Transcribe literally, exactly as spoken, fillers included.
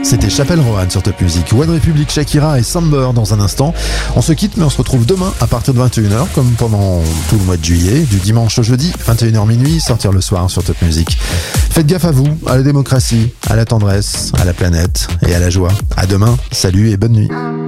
C'était Chapelle Roanne sur Top Music. One Republic, Shakira et Samber dans un instant. On se quitte mais on se retrouve demain à partir de vingt et une heures comme pendant tout le mois de juillet, du dimanche au jeudi, vingt et une heures minuit, sortir le soir sur Top Music. Faites gaffe à vous, à la démocratie, à la tendresse, à la planète et à la joie. À demain, salut et bonne nuit.